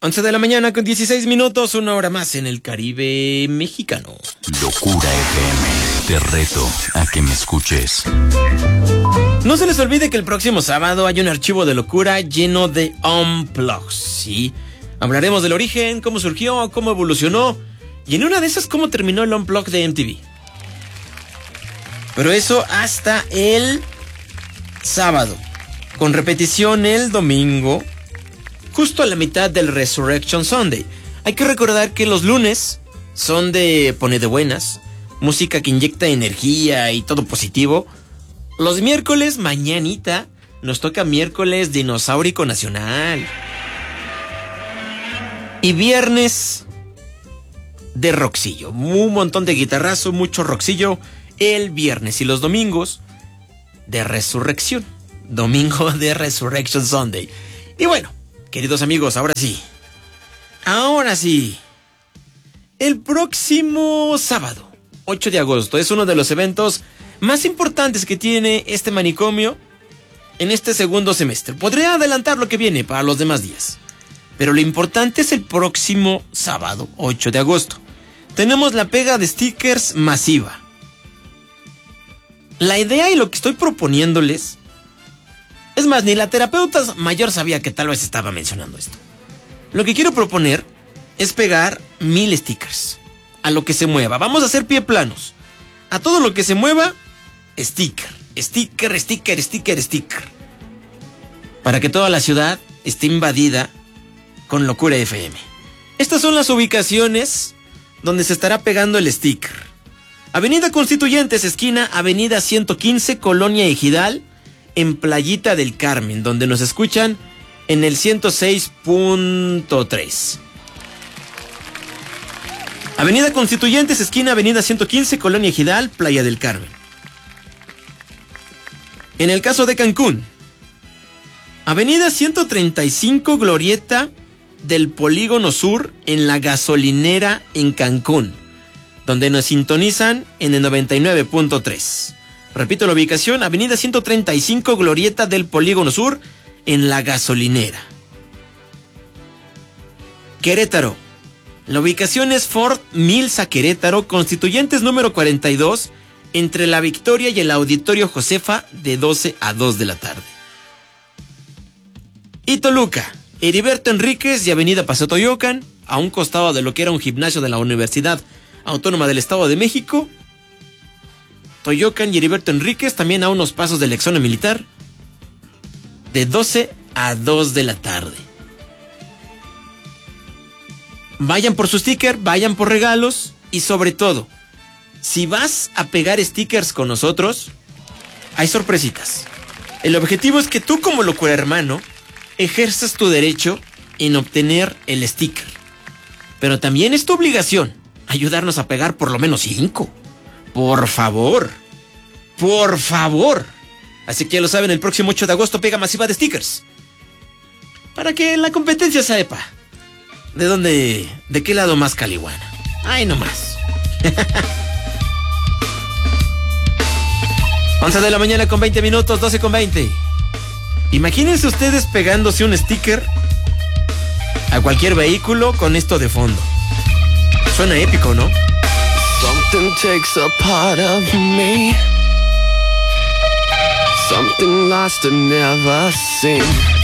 11 de la mañana con 16 minutos, una hora más en el Caribe mexicano. Locura FM, te reto a que me escuches. No se les olvide que el próximo sábado hay un archivo de locura lleno de unplugs, ¿sí? Hablaremos del origen, cómo surgió, cómo evolucionó, y en una de esas cómo terminó el unplug de MTV. Pero eso hasta el sábado, con repetición el domingo, justo a la mitad del Resurrection Sunday. Hay que recordar que los lunes son de pone de buenas, música que inyecta energía y todo positivo. Los miércoles, mañanita, nos toca miércoles dinosaurico nacional. Y viernes de rockcillo, un montón de guitarrazo, mucho rockcillo el viernes. Y los domingos de resurrección, domingo de Resurrection Sunday. Y bueno, queridos amigos, ahora sí, el próximo sábado, 8 de agosto, es uno de los eventos más importantes que tiene este manicomio en este segundo semestre. Podría adelantar lo que viene para los demás días, pero lo importante es el próximo sábado, 8 de agosto. Tenemos la pega de stickers masiva. La idea y lo que estoy proponiéndoles, es más, ni la terapeuta mayor sabía que tal vez estaba mencionando esto. Lo que quiero proponer es pegar 1000 stickers a lo que se mueva. Vamos a hacer pie planos. A todo lo que se mueva, sticker. Para que toda la ciudad esté invadida con Locura FM. Estas son las ubicaciones donde se estará pegando el sticker. Avenida Constituyentes, esquina Avenida 115, Colonia Ejidal, en Playita del Carmen, donde nos escuchan en el 106.3. Avenida Constituyentes, esquina Avenida 115, Colonia Ejidal, Playa del Carmen. En el caso de Cancún, Avenida 135, Glorieta del Polígono Sur, en la gasolinera en Cancún, donde nos sintonizan en el 99.3. Repito la ubicación, Avenida 135, Glorieta del Polígono Sur, en la gasolinera. Querétaro, la ubicación es Ford Mills a Querétaro, Constituyentes número 42, entre La Victoria y el Auditorio Josefa, de 12 a 2 de la tarde. Y Toluca, Heriberto Enríquez y Avenida Paseo Toyocan, a un costado de lo que era un gimnasio de la Universidad Autónoma del Estado de México. Toyocan y Heriberto Enríquez, también a unos pasos del Exona Militar, de 12 a 2 de la tarde. Vayan por su sticker, vayan por regalos y sobre todo, si vas a pegar stickers con nosotros, hay sorpresitas. El objetivo es que tú como Locura Hermano ejerzas tu derecho en obtener el sticker. Pero también es tu obligación ayudarnos a pegar por lo menos 5. Por favor. Así que ya lo saben, el próximo 8 de agosto pega masiva de stickers. Para que la competencia sepa de qué lado más caliguana. Ay, no más. 11 de la mañana con 20 minutos, 12 con 20. Imagínense ustedes pegándose un sticker a cualquier vehículo con esto de fondo. Suena épico, ¿no? Something takes a part of me, something lost and never seen.